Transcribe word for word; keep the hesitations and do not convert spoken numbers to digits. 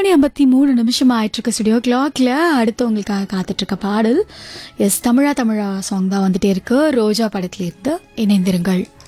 மணி ஐம்பத்தி மூணு நிமிஷம் ஆயிட்டு இருக்க ஸ்டுடியோ கிளாக்ல அடுத்து உங்களுக்காக காத்துட்டு இருக்க பாடல் எஸ் தமிழா தமிழா சாங் தான் வந்துட்டே இருக்கு. ரோஜா படத்துல இருந்து இணைந்திருங்கள்.